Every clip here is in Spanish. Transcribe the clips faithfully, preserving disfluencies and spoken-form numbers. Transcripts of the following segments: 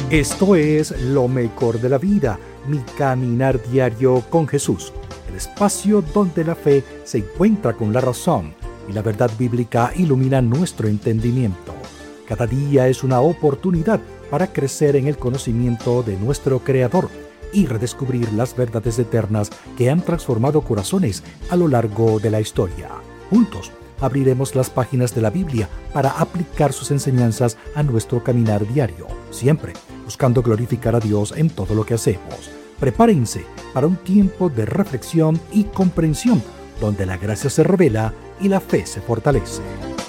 Esto es Lo Mejor de la Vida, mi caminar diario con Jesús, el espacio donde la fe se encuentra con la razón y la verdad bíblica ilumina nuestro entendimiento. Cada día es una oportunidad para crecer en el conocimiento de nuestro Creador y redescubrir las verdades eternas que han transformado corazones a lo largo de la historia. Juntos abriremos las páginas de la Biblia para aplicar sus enseñanzas a nuestro caminar diario, siempre buscando glorificar a Dios en todo lo que hacemos. Prepárense para un tiempo de reflexión y comprensión, donde la gracia se revela y la fe se fortalece.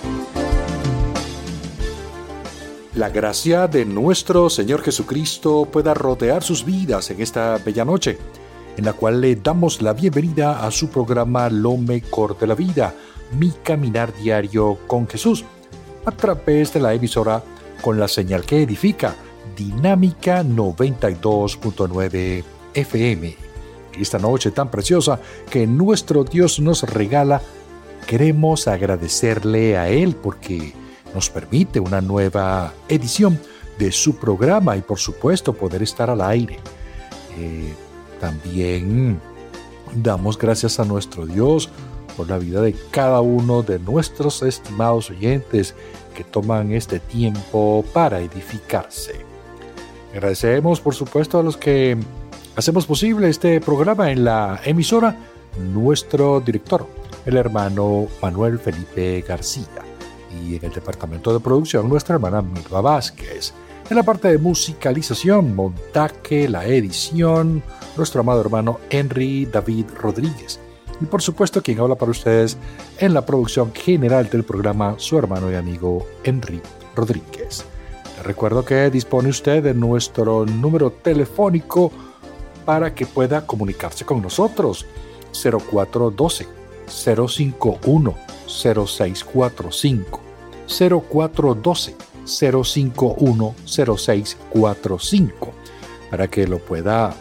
La gracia de nuestro Señor Jesucristo pueda rodear sus vidas en esta bella noche, en la cual le damos la bienvenida a su programa Lo Mejor de la Vida, mi caminar diario con Jesús, a través de la emisora con la señal que edifica, Dinámica noventa y dos punto nueve F M. Esta noche tan preciosa que nuestro Dios nos regala, queremos agradecerle a Él porque nos permite una nueva edición de su programa y por supuesto poder estar al aire. Eh, también damos gracias a nuestro Dios por la vida de cada uno de nuestros estimados oyentes que toman este tiempo para edificarse. Agradecemos por supuesto a los que hacemos posible este programa en la emisora, nuestro director, el hermano Manuel Felipe García, y en el departamento de producción nuestra hermana Milva Vázquez. En la parte de musicalización, montaje, la edición, nuestro amado hermano Henry David Rodríguez. Y por supuesto quien habla para ustedes en la producción general del programa, su hermano y amigo Henry Rodríguez. Les recuerdo que dispone usted de nuestro número telefónico para que pueda comunicarse con nosotros. cero cuatro uno dos, cero cinco uno, cero seis cuatro cinco. cero cuatro uno dos, cero cinco uno, cero seis cuatro cinco. Para que lo pueda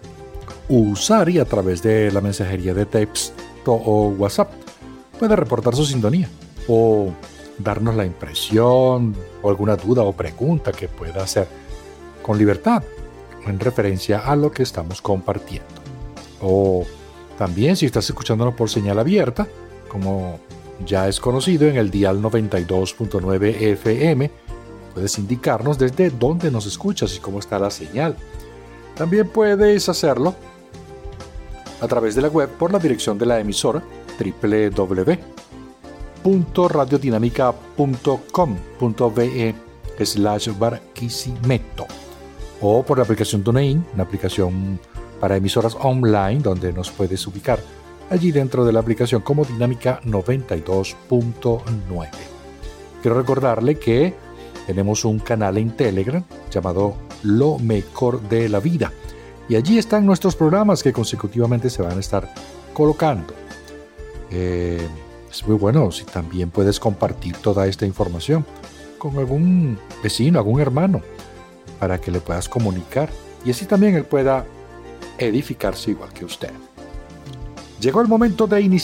usar y a través de la mensajería de texto o WhatsApp puede reportar su sintonía o darnos la impresión o alguna duda o pregunta que pueda hacer con libertad en referencia a lo que estamos compartiendo. O también si estás escuchándonos por señal abierta, como ya es conocido en el dial noventa y dos punto nueve F M, puedes indicarnos desde dónde nos escuchas y cómo está la señal. También puedes hacerlo a través de la web por la dirección de la emisora doble u doble u doble u punto radiodinámica punto com punto be slash barquisimeto o por la aplicación TuneIn, una aplicación para emisoras online donde nos puedes ubicar allí dentro de la aplicación como Dinámica noventa y dos punto nueve. Quiero recordarle que tenemos un canal en Telegram llamado Lo Mejor de la Vida. Y allí están nuestros programas que consecutivamente se van a estar colocando. Eh, es muy bueno si también puedes compartir toda esta información con algún vecino, algún hermano, para que le puedas comunicar y así también él pueda edificarse igual que usted. Llegó el momento de iniciar